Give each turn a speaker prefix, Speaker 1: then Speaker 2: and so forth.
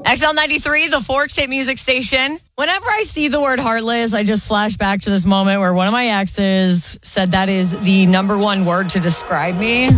Speaker 1: XL93, the Fork State Music Station. Whenever I see the word heartless, I just flash back to this moment where one of my exes said that is the number one word to describe me.